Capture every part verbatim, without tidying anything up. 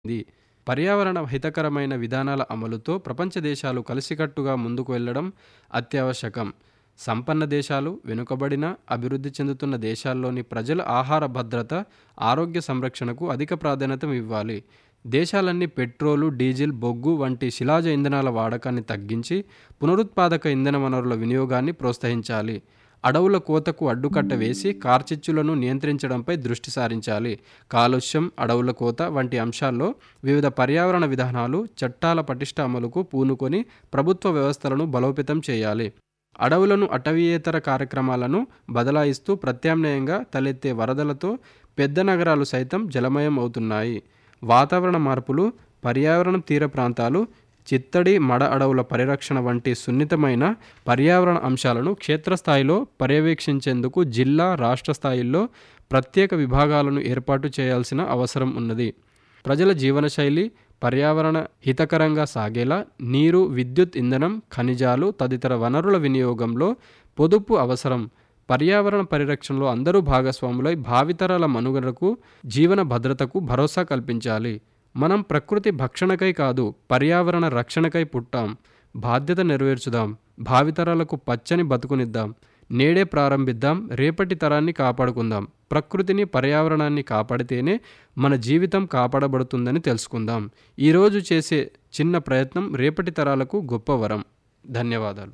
ఉంది. పర్యావరణ హితకరమైన విధానాల అమలుతో ప్రపంచ దేశాలు కలిసికట్టుగా ముందుకు వెళ్ళడం అత్యావశ్యకం. సంపన్న దేశాలు, వెనుకబడిన, అభివృద్ధి చెందుతున్న దేశాల్లోని ప్రజల ఆహార భద్రత, ఆరోగ్య సంరక్షణకు అధిక ప్రాధాన్యత ఇవ్వాలి. దేశాలన్నీ పెట్రోలు, డీజిల్, బొగ్గు వంటి శిలాజ ఇంధనాల వాడకాన్ని తగ్గించి పునరుత్పాదక ఇంధన వనరుల వినియోగాన్ని ప్రోత్సహించాలి. అడవుల కోతకు అడ్డుకట్ట వేసి కార్చిచ్చులను నియంత్రించడంపై దృష్టి సారించాలి. కాలుష్యం, అడవుల కోత వంటి అంశాల్లో వివిధ పర్యావరణ విధానాలు, చట్టాల పటిష్ట అమలుకు పూనుకొని ప్రభుత్వ వ్యవస్థలను బలోపేతం చేయాలి. అడవులను అటవీయేతర కార్యక్రమాలను బదలాయిస్తూ ప్రత్యామ్నాయంగా తలెత్తే వరదలతో పెద్ద నగరాలు సైతం జలమయం అవుతున్నాయి. వాతావరణ మార్పులు, పర్యావరణ తీర ప్రాంతాలు, చిత్తడి, మడ అడవుల పరిరక్షణ వంటి సున్నితమైన పర్యావరణ అంశాలను క్షేత్రస్థాయిలో పర్యవేక్షించేందుకు జిల్లా, రాష్ట్ర స్థాయిల్లో ప్రత్యేక విభాగాలను ఏర్పాటు చేయాల్సిన అవసరం ఉన్నది. ప్రజల జీవనశైలి పర్యావరణ హితకరంగా సాగేలా నీరు, విద్యుత్, ఇంధనం, ఖనిజాలు తదితర వనరుల వినియోగంలో పొదుపు అవసరం. పర్యావరణ పరిరక్షణలో అందరూ భాగస్వాములై భావితరాల మనుగడకు, జీవన భద్రతకు భరోసా కల్పించాలి. మనం ప్రకృతి భక్షణకై కాదు, పర్యావరణ రక్షణకై పుట్టాం. బాధ్యత నెరవేర్చుదాం. భావితరాలకు పచ్చని బతుకునిద్దాం. నేడే ప్రారంభిద్దాం. రేపటి తరాన్ని కాపాడుకుందాం. ప్రకృతిని, పర్యావరణాన్ని కాపాడితేనే మన జీవితం కాపాడబడుతుందని తెలుసుకుందాం. ఈరోజు చేసే చిన్న ప్రయత్నం రేపటి తరాలకు గొప్ప వరం. ధన్యవాదాలు.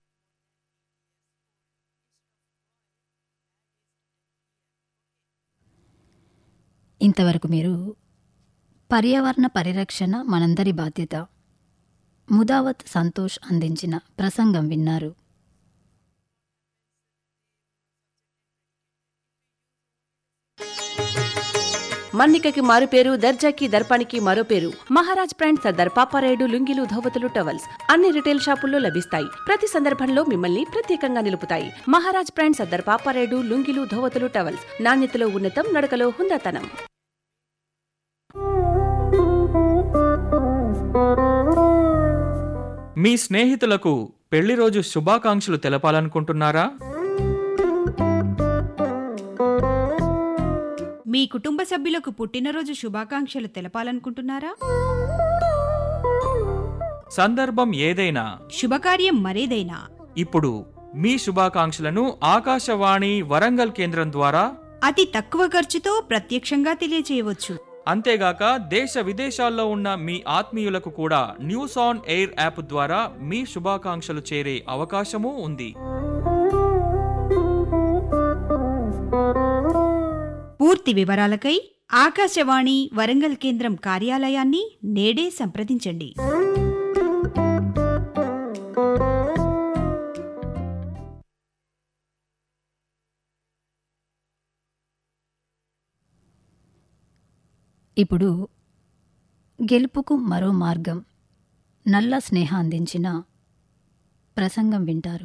ఇంతవరకు మీరు పర్యావరణ పరిరక్షణ మనందరి బాధ్యత, ముదావత్ సంతోష్ అందించిన ప్రసంగం విన్నారు. మన్నికకి మారు పేరు, దర్జాకి దర్పానికి మరో పేరు. మహారాజ్ బ్రాండ్ సర్దార్ పాపారాయుడు లుంగీలు, ధోవతులు, టవల్స్ అన్ని రిటైల్ షాపుల్లో లభిస్తాయి. ప్రతి సందర్భంలో మిమ్మల్ని ప్రత్యేకంగా నిలుపుతాయి. మహారాజ్ బ్రాండ్ సర్దార్ పాపారాయుడు లుంగీలు, ధోవతులు, టవల్స్ నాణ్యతలో ఉన్నతం, నడకలో హుందాతనం. మీ స్నేహితులకు పెళ్లి రోజు శుభాకాంక్షలు తెలపాలనుకుంటున్నారా? మీ కుటుంబ సభ్యులకు పుట్టినరోజు శుభాకాంక్షలు తెలపాలనుకుంటున్నారా? సందర్భం ఏదైనా, శుభకార్యం మరేదైనా, ఇప్పుడు మీ శుభాకాంక్షలను ఆకాశవాణి వరంగల్ కేంద్రం ద్వారా అతి తక్కువ ఖర్చుతో ప్రత్యక్షంగా తెలియజేయవచ్చు. అంతేగాక దేశ విదేశాల్లో ఉన్న మీ ఆత్మీయులకు కూడా న్యూస్ ఆన్ ఎయిర్ యాప్ ద్వారా మీ శుభాకాంక్షలు చేరే అవకాశమూ ఉంది. పూర్తి వివరాలకై ఆకాశవాణి వరంగల్ కేంద్రం కార్యాలయాన్ని నేడే సంప్రదించండి. ఇప్పుడు గెలుపుకు మరో మార్గం, నల్ల స్నేహ అందించిన ప్రసంగం వింటారు.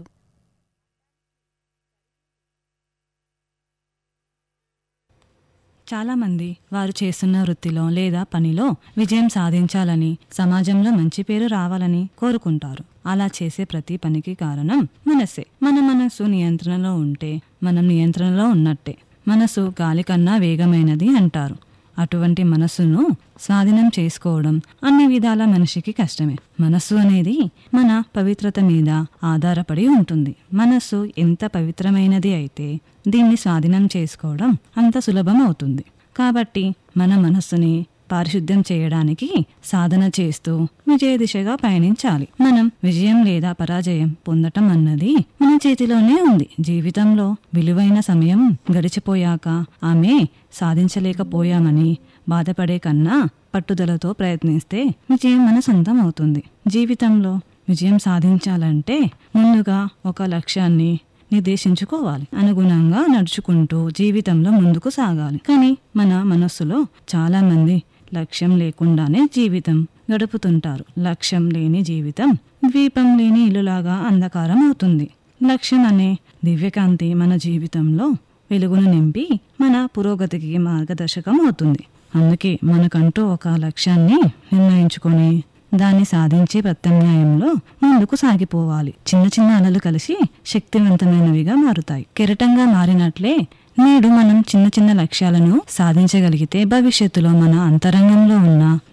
చాలామంది వారు చేస్తున్న వృత్తిలో లేదా పనిలో విజయం సాధించాలని, సమాజంలో మంచి పేరు రావాలని కోరుకుంటారు. అలా చేసే ప్రతి పనికి కారణం మనస్సే. మన మనస్సు నియంత్రణలో ఉంటే మనం నియంత్రణలో ఉన్నట్టే. మనసు గాలి కన్నా వేగమైనది అంటారు. అటువంటి మనస్సును స్వాధీనం చేసుకోవడం అన్ని విధాల మనిషికి కష్టమే. మనస్సు అనేది మన పవిత్రత మీద ఆధారపడి ఉంటుంది. మనస్సు ఎంత పవిత్రమైనది అయితే దీన్ని స్వాధీనం చేసుకోవడం అంత సులభం అవుతుంది. కాబట్టి మన మనస్సుని పారిశుద్ధ్యం చేయడానికి సాధన చేస్తూ విజయ దిశగా పయనించాలి. మనం విజయం లేదా పరాజయం పొందటం అన్నది మన చేతిలోనే ఉంది. జీవితంలో విలువైన సమయం గడిచిపోయాక ఆమె సాధించలేకపోయామని బాధపడే కన్నా పట్టుదలతో ప్రయత్నిస్తే విజయం మన సొంతం అవుతుంది. జీవితంలో విజయం సాధించాలంటే ముందుగా ఒక లక్ష్యాన్ని నిర్దేశించుకోవాలి. అనుగుణంగా నడుచుకుంటూ జీవితంలో ముందుకు సాగాలి. కానీ మన మనస్సులో చాలా మంది లక్ష్యం లేకుండానే జీవితం గడుపుతుంటారు. లక్ష్యం లేని జీవితం ద్వీపం లేని ఇల్లులాగా అంధకారం అవుతుంది. లక్ష్యం అనే దివ్యకాంతి మన జీవితంలో వెలుగును నింపి మన పురోగతికి మార్గదర్శకం అవుతుంది. అందుకే మనకంటూ ఒక లక్ష్యాన్ని నిర్ణయించుకొని దాన్ని సాధించే ప్రత్యామ్నాయంలో ముందుకు సాగిపోవాలి. చిన్న చిన్న అలలు కలిసి శక్తివంతమైనవిగా మారుతాయి. కెరటంగా మారినట్లే నేడు మనం చిన్న చిన్న లక్ష్యాలను సాధించగలిగితే భవిష్యత్తులో మన అంతరంగంలో ఉన్న